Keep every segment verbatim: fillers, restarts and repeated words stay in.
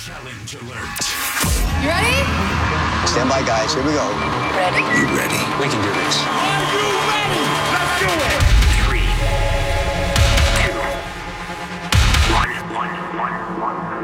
Challenge alert. You ready? Stand by, guys. Here we go. Ready. You ready? We can do this. Are you ready? Let's do it. Three, two, one, one, one,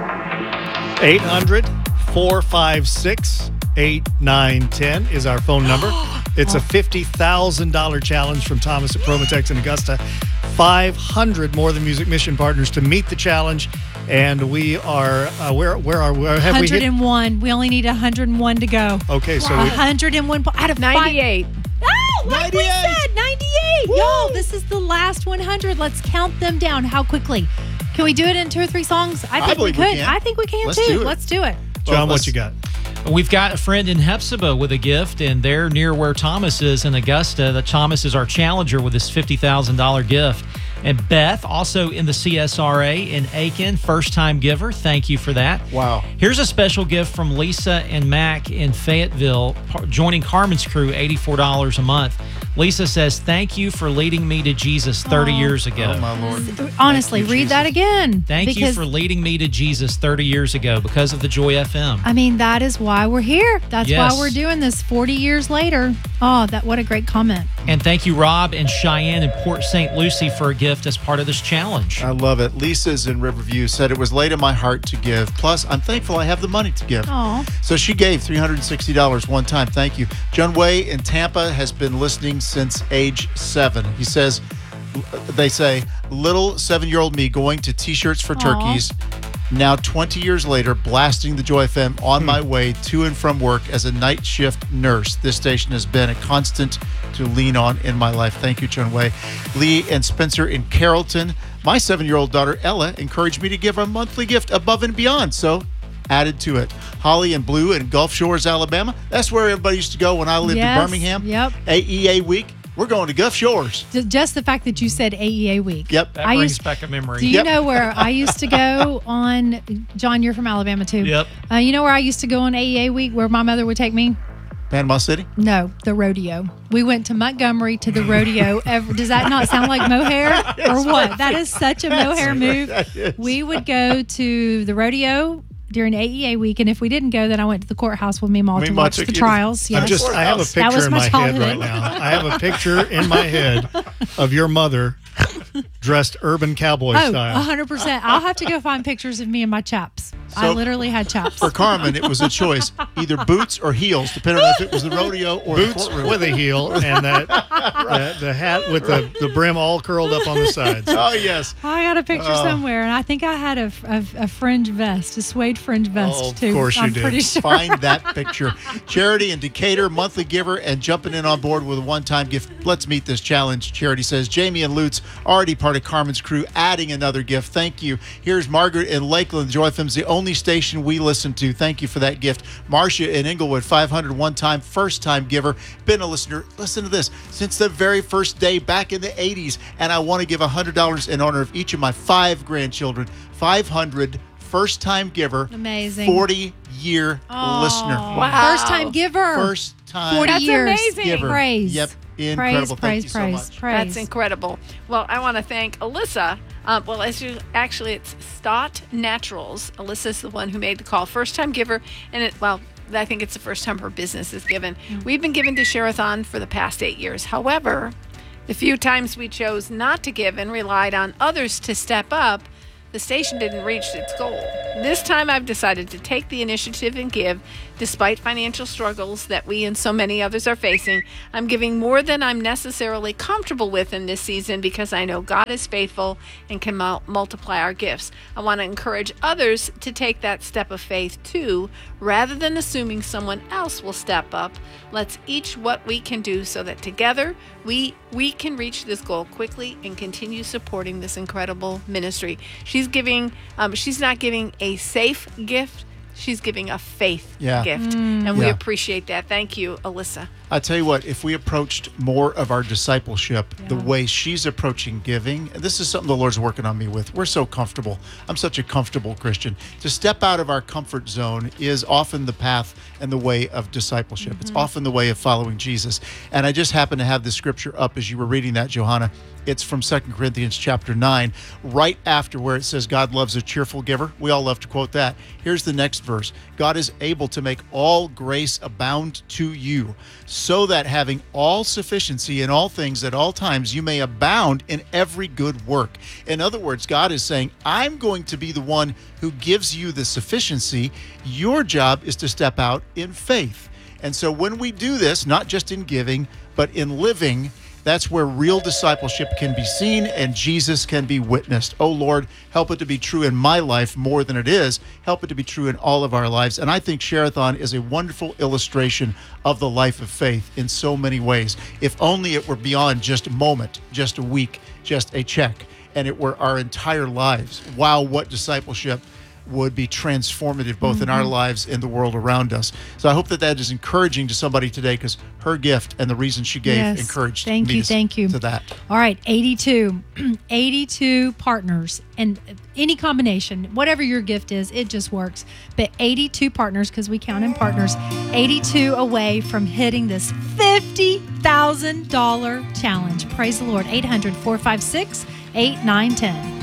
one. eight hundred, four five six, eight nine one zero is our phone number. It's a fifty thousand dollars challenge from Thomas at Promotex in Augusta. five hundred more than Music Mission partners to meet the challenge. And we are, uh, where where are we? Have we hit? one hundred one. We only need one hundred one to go. Okay, so one we, hundred one po- out of ninety-eight. Five. Oh, like we said, ninety-eight. Woo! Y'all, this is the last one hundred. Let's count them down. How quickly? Can we do it in two or three songs? I think we believe we could. can. I think we can Let's too. do it. Let's do it. John, what you got? We've got a friend in Hephzibah with a gift, and they're near where Thomas is in Augusta. The Thomas is our challenger with this fifty thousand dollars gift. And Beth, also in the C S R A in Aiken, first-time giver. Thank you for that. Wow. Here's a special gift from Lisa and Mac in Fayetteville, par- joining Carmen's crew, eighty-four dollars a month. Lisa says, thank you for leading me to Jesus thirty Aw. years ago. Oh, my Lord. Honestly, Thank you, read that Jesus. again. Thank you because, for leading me to Jesus thirty years ago because of the Joy F M. I mean, that is why we're here. That's Yes. why we're doing this forty years later. Oh, that what a great comment. And thank you, Rob and Cheyenne in Port Saint Lucie, for a gift as part of this challenge. I love it. Lisa's in Riverview said it was laid in my heart to give. Plus, I'm thankful I have the money to give. Aw. So she gave three hundred sixty dollars one time. Thank you. John Way in Tampa has been listening since age seven. He says, they say, little seven-year-old me going to T-shirts for Aw. turkeys. Now, twenty years later, blasting the Joy F M on my way to and from work as a night shift nurse. This station has been a constant to lean on in my life. Thank you, John Way. Lee and Spencer in Carrollton. My seven-year-old daughter, Ella, encouraged me to give a monthly gift above and beyond, so added to it. Holly and Blue in Gulf Shores, Alabama. That's where everybody used to go when I lived Yes, in Birmingham. yep. A E A week. We're going to Gulf Shores. Ju- Just the fact that you said A E A week. Yep. That I brings used- back a memory. Do you Yep. know where I used to go on, John, you're from Alabama too. Yep. Uh, you know where I used to go on A E A week where my mother would take me? Panama City. No, the rodeo. We went to Montgomery to the rodeo. Every, does that not sound like mohair or what? That is such a mohair move. That is. We would go to the rodeo during A E A week, and if we didn't go, then I went to the courthouse with me and Ma Me to and Ma watch took the you to- trials. I'm Yes. just, I have a That picture was in my my head childhood. right now. I have a picture in my head of your mother dressed urban cowboy Oh, style. one hundred percent. I'll have to go find pictures of me and my chaps. I So- literally had chaps. For Carmen, it was a choice, either boots or heels, depending on if it was the rodeo or the Boots courtroom. with a heel and that the, the hat with the, the brim all curled up on the sides. Oh, yes. I got a picture Oh. somewhere, and I think I had a, a, a fringe vest, a suede fringe vest, Oh, of too. course you I'm did. pretty sure. Find that picture. Charity in Decatur, monthly giver, and jumping in on board with a one-time gift. Let's meet this challenge. Charity says, Jamie and Lutz, already part of Carmen's crew, adding another gift. Thank you. Here's Margaret in Lakeland. Joy F M's the only station we listen to. Thank you for that gift. Marcia in Inglewood, five hundred one-time, first-time giver. Been a listener, listen to this, since the very first day back in the eighties, and I want to give one hundred dollars in honor of each of my five grandchildren. five hundred, first-time giver. Amazing. forty-year listener. Wow. First time giver. First time forty That's years. amazing. giver. Praise. Yep. Incredible. Praise, Thank praise, you so praise, much. praise. That's incredible. Well, I want to thank Alyssa. Um, well, as you actually, it's Stott Naturals. Alyssa's the one who made the call, first time giver, and it well, I think it's the first time her business is given. We've been given to Share-a-thon for the past eight years. However, the few times we chose not to give and relied on others to step up, the station didn't reach its goal. This time I've decided to take the initiative and give, despite financial struggles that we and so many others are facing. I'm giving more than I'm necessarily comfortable with in this season because I know God is faithful and can mul- multiply our gifts. I want to encourage others to take that step of faith too, rather than assuming someone else will step up. Let's each what we can do so that together we we can reach this goal quickly and continue supporting this incredible ministry. She's giving, um, she's not giving a safe gift. She's giving a faith Yeah. gift. And we Yeah. appreciate that. Thank you, Alyssa. I tell you what, if we approached more of our discipleship the Yeah. way she's approaching giving, and this is something the Lord's working on me with. We're so comfortable. I'm such a comfortable Christian. To step out of our comfort zone is often the path and the way of discipleship. It's often the way of following Jesus. And I just happened to have the scripture up as you were reading that, Johanna. It's from Second Corinthians chapter nine, right after where it says God loves a cheerful giver. We all love to quote that. Here's the next verse. God is able to make all grace abound to you, so that having all sufficiency in all things at all times, you may abound in every good work. In other words, God is saying, I'm going to be the one who gives you the sufficiency. Your job is to step out in faith. And so when we do this, not just in giving, but in living, that's where real discipleship can be seen and Jesus can be witnessed. Oh, Lord, help it to be true in my life more than it is. Help it to be true in all of our lives. And I think Share-a-thon is a wonderful illustration of the life of faith in so many ways. If only it were beyond just a moment, just a week, just a check, and it were our entire lives. Wow, what discipleship would be transformative both in our lives and the world around us. So I hope that that is encouraging to somebody today, because her gift and the reason she gave Yes. encouraged Thank me you, to, thank you. to that. All right, eighty-two. eighty-two partners, and any combination, whatever your gift is, it just works. But eighty-two partners, because we count in partners, eighty-two away from hitting this fifty thousand dollars challenge. Praise the Lord. eight hundred, four five six, eight nine one zero.